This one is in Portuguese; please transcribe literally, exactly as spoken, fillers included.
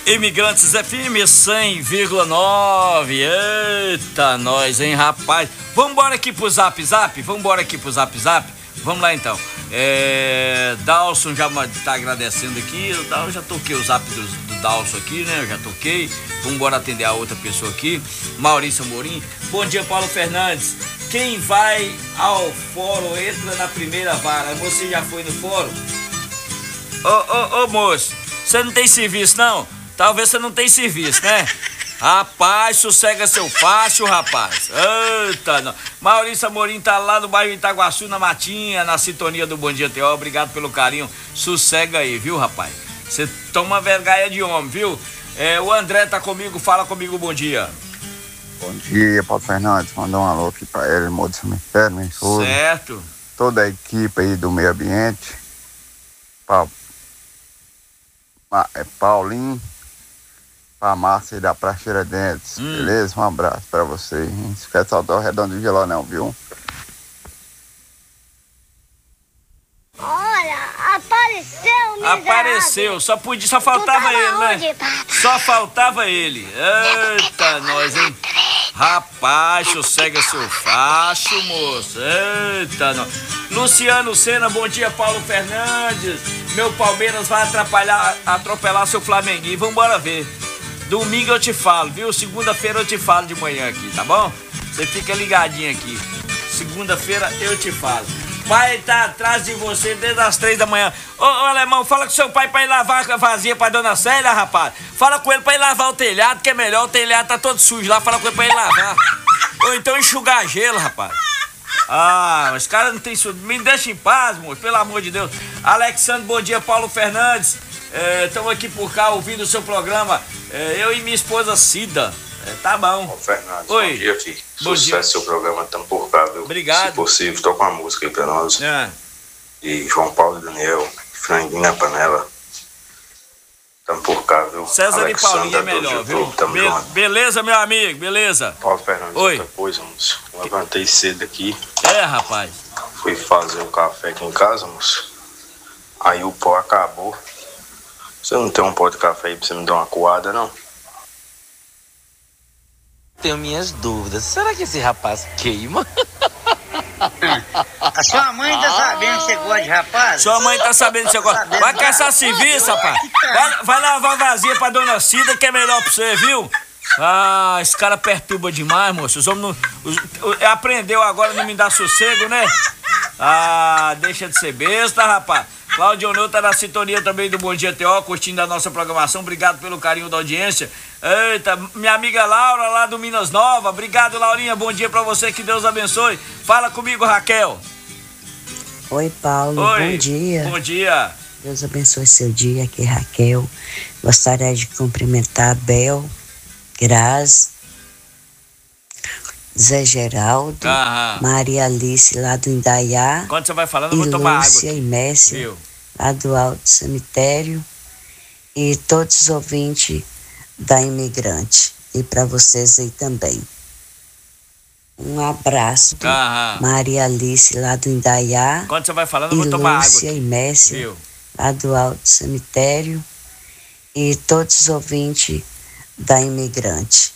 Imigrantes F M cem vírgula nove. Eita, nós, hein, rapaz. Vambora aqui pro Zap Zap? Vambora aqui pro Zap Zap? Vamos lá, então. É... Dalson já tá agradecendo aqui. Eu já toquei o Zap do, do Dalson aqui, né? Eu já toquei. Vambora atender a outra pessoa aqui. Maurício Amorim. Bom dia, Paulo Fernandes. Quem vai ao fórum entra na primeira vara. Você já foi no fórum? Ô, ô, ô, moço, você não tem serviço, não? Talvez você não tenha serviço, né? Rapaz, sossega seu facho, rapaz. Eita, não. Maurício Amorim tá lá no bairro Itaguaçu, na Matinha, na sintonia do Bom Dia T O. Obrigado pelo carinho. Sossega aí, viu, rapaz? Você toma vergonha de homem, viu? É, o André tá comigo, fala comigo, bom dia. Bom dia, Paulo Fernandes. Mandar um alô aqui pra ele, irmão do cemitério, minha esposa. Certo. Toda a equipe aí do meio ambiente. Pa... Pa... É Paulinho. Pra Márcia e da Praxeira Dentes, hum. Beleza? Um abraço pra você. Não esquece de saltar o redondo de geló não, viu? Olha, apareceu, miserável. Apareceu, só podia, só faltava ele, né? Onde, só faltava ele. Eita, nós, hein? Rapaz, sossega seu facho, moço. Eita, nós. Luciano Senna, bom dia, Paulo Fernandes. Meu Palmeiras vai atrapalhar, atropelar seu Flamenguinho. Vambora ver. Domingo eu te falo, viu? Segunda-feira eu te falo de manhã aqui, tá bom? Você fica ligadinho aqui. Segunda-feira eu te falo. Pai tá atrás de você desde as três da manhã. Ô, ô, alemão, fala com seu pai pra ir lavar a vazia pra dona Célia, rapaz. Fala com ele pra ir lavar o telhado, que é melhor. O telhado tá todo sujo lá, fala com ele pra ir lavar. Ou então enxugar gelo, rapaz. Ah, os caras não tem isso. Me deixa em paz, moço, pelo amor de Deus. Alexandre, bom dia, Paulo Fernandes. Estamos é, aqui por cá ouvindo o seu programa. É, eu e minha esposa Cida. É, tá bom. Ô, Fernandes, oi. Bom dia, filho. Bom Sucesso dia. Seu programa, estamos por cá, viu? Obrigado. Se possível, toca uma música aí pra nós. É. E João Paulo e Daniel, franguinho na panela. Estamos por cá, viu? César Alexandre, e Paulinho é melhor, viu? Tamo Be junto. Beleza, meu amigo, beleza. Paulo Fernandes, oi. outra coisa, moço. Levantei cedo aqui. É, rapaz. Fui fazer o café aqui em casa, moço. Aí o pó acabou. Você não tem um pó de café aí pra você me dar uma coada, não? Tenho minhas dúvidas. Será que esse rapaz queima? A sua mãe tá sabendo que você gosta de rapaz? Sua mãe tá sabendo que você gosta. Vai caçar serviço, rapaz. Vai, vai lavar vazia pra dona Cida, que é melhor pra você, viu? Ah, esse cara perturba demais, moço. Os homens não, os, os, aprendeu agora a não me dar sossego, né? Ah, deixa de ser besta, rapaz. Cláudio Honor tá na sintonia também do Bom Dia T O, curtindo a nossa programação. Obrigado pelo carinho da audiência. Eita, minha amiga Laura lá do Minas Nova. Obrigado, Laurinha. Bom dia pra você, que Deus abençoe. Fala comigo, Raquel. Oi, Paulo. Oi. Bom dia. Bom dia. Deus abençoe seu dia. Aqui, Raquel. Gostaria de cumprimentar Bel, Grazi, Zé Geraldo, Aham. Maria Alice lá do Indaiá. Quando você vai falando, eu e vou tomar Lúcia água. E Messia, Viu? lá do Alto Cemitério. E todos os ouvintes da Imigrante. E para vocês aí também. Um abraço. Aham. Maria Alice lá do Indaiá. Quando você vai falando, eu e vou tomar Lúcia água. E Messia, Viu? lá do Alto Cemitério. E todos os ouvintes da Imigrante.